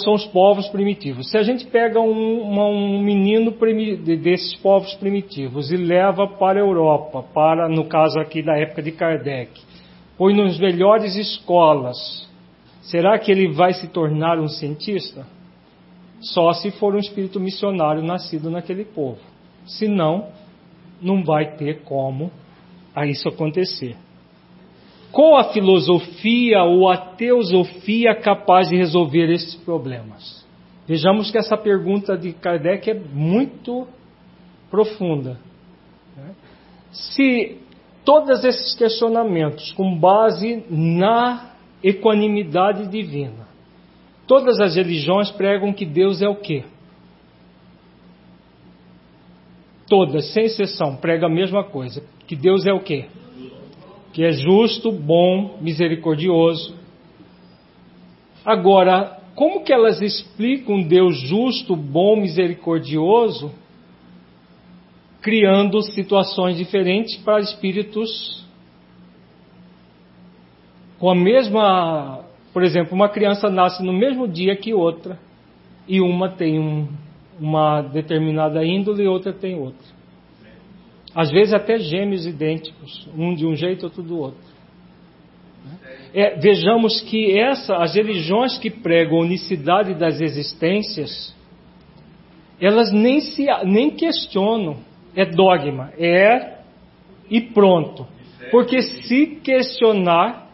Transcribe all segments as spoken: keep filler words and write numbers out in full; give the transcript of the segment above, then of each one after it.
são os povos primitivos. Se a gente pega um, uma, um menino primi, desses povos primitivos e leva para a Europa, para, no caso aqui da época de Kardec, põe nas melhores escolas, será que ele vai se tornar um cientista? Só se for um espírito missionário nascido naquele povo. Senão, não vai ter como a isso acontecer. Qual a filosofia ou a teosofia capaz de resolver esses problemas? Vejamos que essa pergunta de Kardec é muito profunda. Se todos esses questionamentos, com base na equanimidade divina, todas as religiões pregam que Deus é o quê? Todas, sem exceção, pregam a mesma coisa. Que Deus é o quê? Que é justo, bom, misericordioso. Agora, como que elas explicam Deus justo, bom, misericordioso, criando situações diferentes para espíritos com a mesma... Por exemplo, uma criança nasce no mesmo dia que outra, e uma tem um, uma determinada índole e outra tem outra. Às vezes até gêmeos idênticos, um de um jeito, outro do outro. É, vejamos que essa, as religiões que pregam a unicidade das existências, elas nem, se, nem questionam, é dogma, é e pronto. Porque se questionar,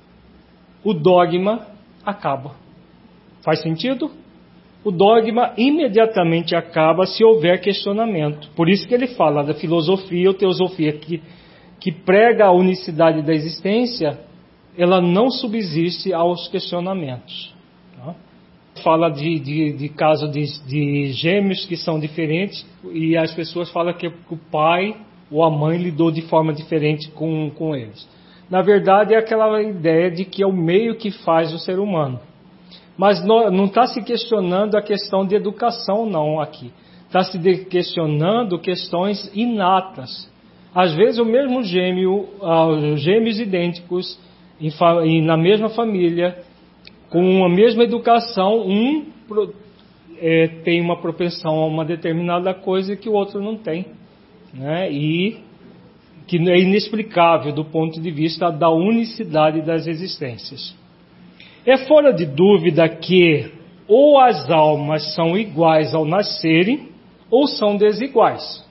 o dogma acaba. Faz sentido? O dogma imediatamente acaba se houver questionamento. Por isso que ele fala da filosofia ou teosofia que, que prega a unicidade da existência, ela não subsiste aos questionamentos. Tá? Fala de, de, de caso de, de gêmeos que são diferentes e as pessoas falam que o pai ou a mãe lidou de forma diferente com, com eles. Na verdade é aquela ideia de que é o meio que faz o ser humano. Mas não está se questionando a questão de educação, não, aqui. Está se questionando questões inatas. Às vezes o mesmo gêmeo, uh, gêmeos idênticos, em fa- em, na mesma família, com a mesma educação, um pro, é, tem uma propensão a uma determinada coisa que o outro não tem. Né? E que é inexplicável do ponto de vista da unicidade das existências. É fora de dúvida que ou as almas são iguais ao nascerem, ou são desiguais.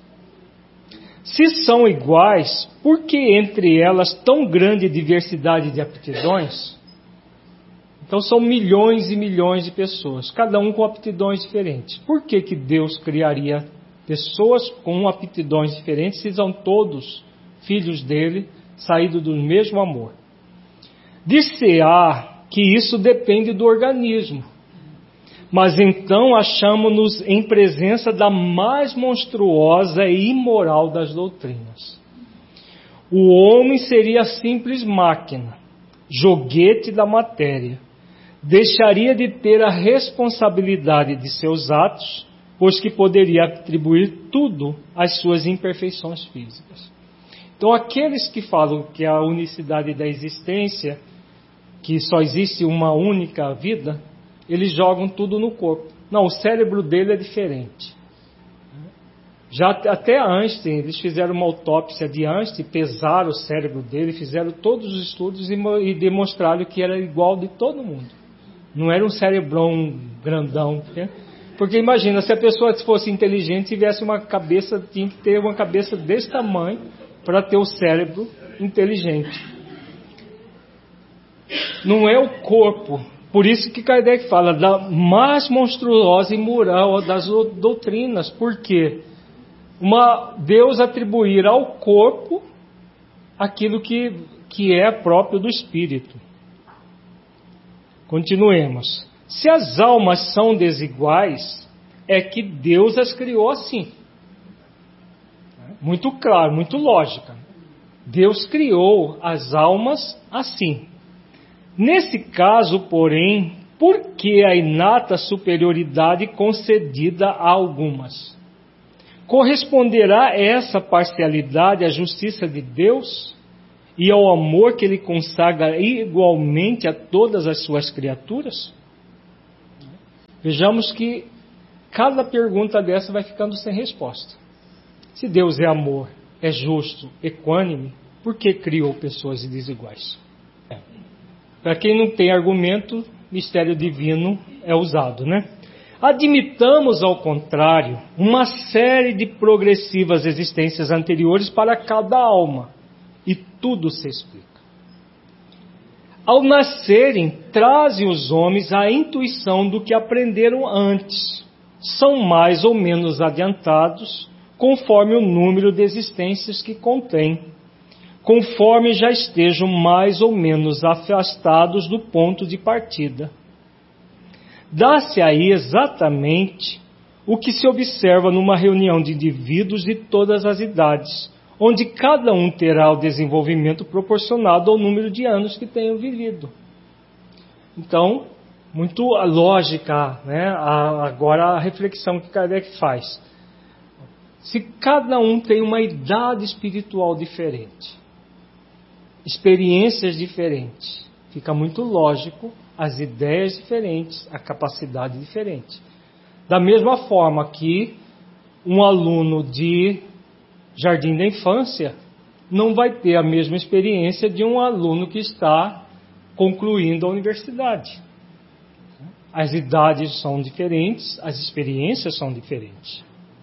Se são iguais, por que entre elas tão grande diversidade de aptidões? Então são milhões e milhões de pessoas, cada um com aptidões diferentes. Por que que Deus criaria pessoas com aptidões diferentes se são todos filhos dele, saídos do mesmo amor? Dir-se-á que isso depende do organismo. Mas então achamo-nos em presença da mais monstruosa e imoral das doutrinas. O homem seria simples máquina, joguete da matéria. Deixaria de ter a responsabilidade de seus atos, pois que poderia atribuir tudo às suas imperfeições físicas. Então aqueles que falam que a unicidade da existência, que só existe uma única vida, eles jogam tudo no corpo. Não, o cérebro dele é diferente. Já até Einstein, eles fizeram uma autópsia de Einstein, pesaram o cérebro dele, fizeram todos os estudos e, e demonstraram que era igual de todo mundo. Não era um cerebrão grandão. Né? Porque imagina, se a pessoa fosse inteligente, tivesse uma cabeça, tinha que ter uma cabeça desse tamanho para ter o cérebro inteligente. Não é o corpo. Por isso que Kardec fala da mais monstruosa e moral das doutrinas. Por quê? Uma, Deus atribuir ao corpo aquilo que, que é próprio do espírito. Continuemos. Se as almas são desiguais, é que Deus as criou assim. Muito claro, muito lógica. Deus criou as almas assim. Nesse caso, porém, por que a inata superioridade concedida a algumas? Corresponderá essa parcialidade à justiça de Deus e ao amor que Ele consagra igualmente a todas as suas criaturas? Vejamos que cada pergunta dessa vai ficando sem resposta. Se Deus é amor, é justo, equânime, por que criou pessoas desiguais? É. Para quem não tem argumento, mistério divino é usado, né? Admitamos, ao contrário, uma série de progressivas existências anteriores para cada alma, e tudo se explica. Ao nascerem, trazem os homens a intuição do que aprenderam antes. São mais ou menos adiantados, conforme o número de existências que contém, conforme já estejam mais ou menos afastados do ponto de partida. Dá-se aí exatamente o que se observa numa reunião de indivíduos de todas as idades, onde cada um terá o desenvolvimento proporcionado ao número de anos que tenham vivido. Então, muito lógica, né? Agora a reflexão que Kardec faz. Se cada um tem uma idade espiritual diferente, experiências diferentes, fica muito lógico as ideias diferentes, a capacidade diferente. Da mesma forma que um aluno de jardim da infância não vai ter a mesma experiência de um aluno que está concluindo a universidade. As idades são diferentes, as experiências são diferentes.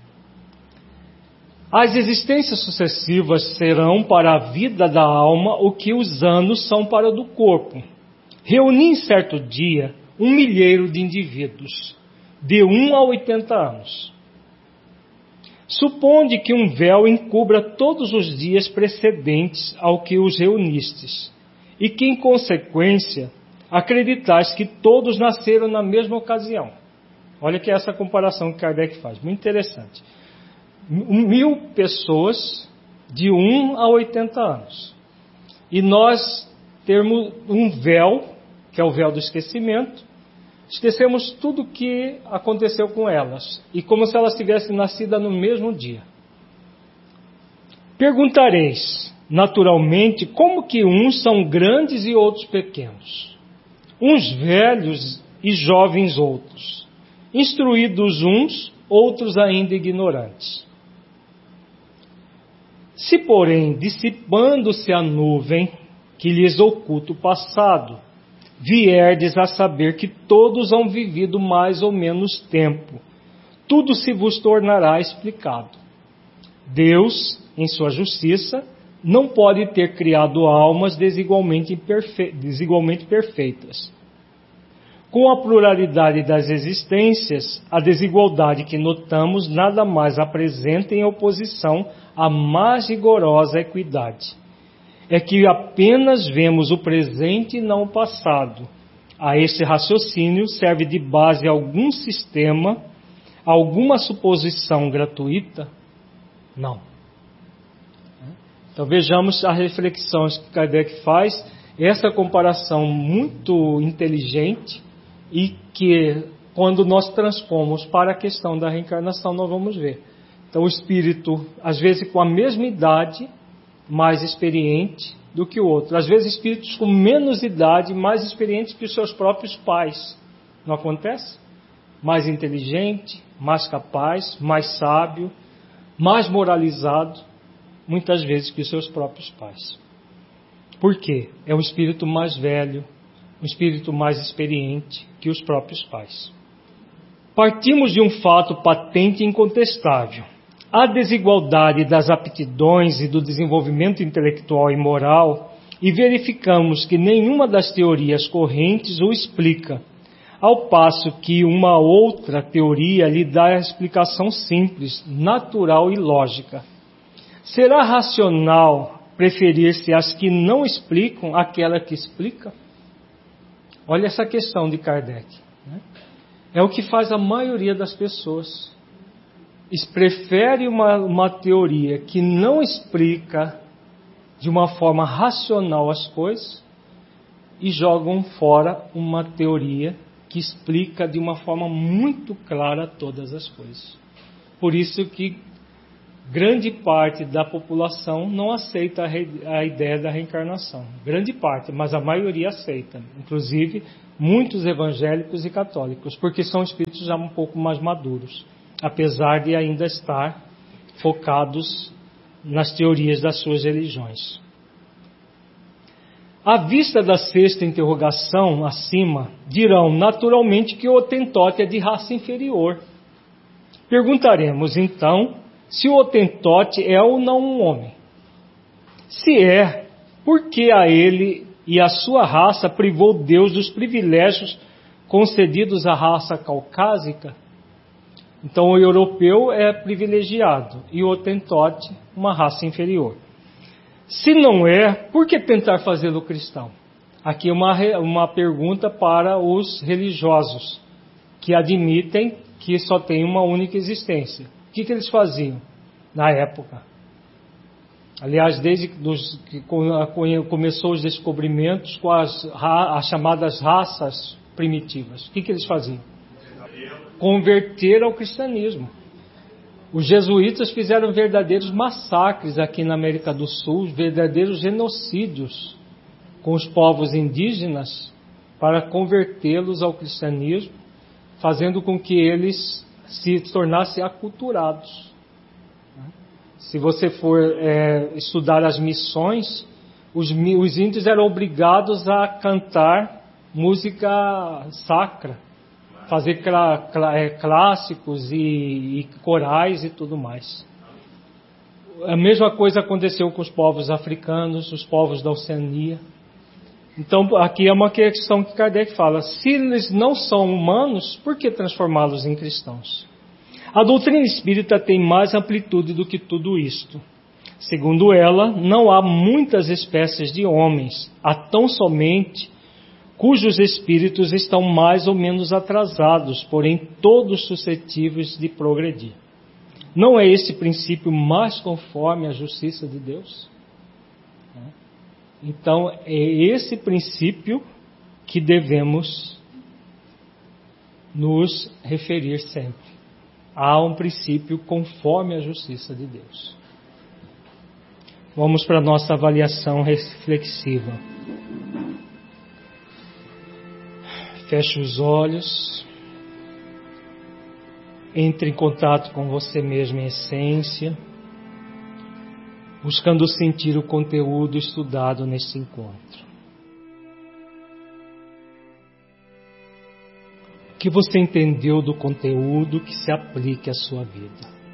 As existências sucessivas serão para a vida da alma o que os anos são para o do corpo. Reuni em certo dia um milheiro de indivíduos, de um a oitenta anos. Suponde que um véu encubra todos os dias precedentes ao que os reunistes, e que, em consequência, acreditais que todos nasceram na mesma ocasião. Olha que é essa comparação que Kardec faz, muito interessante. Mil pessoas de um a oitenta anos. E nós termos um véu, que é o véu do esquecimento, esquecemos tudo o que aconteceu com elas, e como se elas tivessem nascido no mesmo dia. Perguntareis, naturalmente, como que uns são grandes e outros pequenos, uns velhos e jovens outros, instruídos uns, outros ainda ignorantes. Se, porém, dissipando-se a nuvem que lhes oculta o passado, vierdes a saber que todos hão vivido mais ou menos tempo, tudo se vos tornará explicado. Deus, em sua justiça, não pode ter criado almas desigualmente, perfe... desigualmente perfeitas. Com a pluralidade das existências, a desigualdade que notamos nada mais apresenta em oposição à mais rigorosa equidade. É que apenas vemos o presente e não o passado. A este raciocínio serve de base algum sistema, alguma suposição gratuita? Não. Então vejamos as reflexões que Kardec faz, essa comparação muito inteligente e que quando nós transpomos para a questão da reencarnação nós vamos ver. Então o espírito, às vezes com a mesma idade, mais experiente do que o outro. Às vezes espíritos com menos idade, mais experientes que os seus próprios pais. Não acontece? Mais inteligente, mais capaz, mais sábio, mais moralizado, muitas vezes que os seus próprios pais. Por quê? É um espírito mais velho, um espírito mais experiente que os próprios pais. Partimos de um fato patente e incontestável. A desigualdade das aptidões e do desenvolvimento intelectual e moral, e verificamos que nenhuma das teorias correntes o explica, ao passo que uma outra teoria lhe dá a explicação simples, natural e lógica. Será racional preferir-se as que não explicam àquela que explica? Olha essa questão de Kardec. Né? É o que faz a maioria das pessoas. Prefere uma, uma teoria que não explica de uma forma racional as coisas e jogam fora uma teoria que explica de uma forma muito clara todas as coisas. Por isso que grande parte da população não aceita a, re, a ideia da reencarnação. Grande parte, mas a maioria aceita. Inclusive, muitos evangélicos e católicos, porque são espíritos já um pouco mais maduros, apesar de ainda estar focados nas teorias das suas religiões. À vista da sexta interrogação acima, dirão naturalmente que o Hotentote é de raça inferior. Perguntaremos então se o Hotentote é ou não um homem. Se é, por que a ele e a sua raça privou Deus dos privilégios concedidos à raça caucásica? Então o europeu é privilegiado e o Hotentote uma raça inferior. Se não é, por que tentar fazê-lo cristão? Aqui uma, uma pergunta para os religiosos, que admitem que só tem uma única existência. O que, que eles faziam na época? Aliás, desde dos, que começou os descobrimentos com as, as chamadas raças primitivas, o que, que eles faziam? Converter ao cristianismo. Os jesuítas fizeram verdadeiros massacres aqui na América do Sul, verdadeiros genocídios com os povos indígenas para convertê-los ao cristianismo, fazendo com que eles se tornassem aculturados. Se você for é, estudar as missões, os, os índios eram obrigados a cantar música sacra, fazer clá, clá, é, clássicos e, e corais e tudo mais. A mesma coisa aconteceu com os povos africanos, os povos da Oceania. Então, aqui é uma questão que Kardec fala: se eles não são humanos, por que transformá-los em cristãos? A doutrina espírita tem mais amplitude do que tudo isto. Segundo ela, não há muitas espécies de homens, há tão somente cujos espíritos estão mais ou menos atrasados, porém todos suscetíveis de progredir. Não é esse princípio mais conforme à justiça de Deus? Então, é esse princípio que devemos nos referir sempre. Há um princípio conforme à justiça de Deus. Vamos para a nossa avaliação reflexiva. Feche os olhos, entre em contato com você mesmo em essência, buscando sentir o conteúdo estudado neste encontro. O que você entendeu do conteúdo que se aplique à sua vida?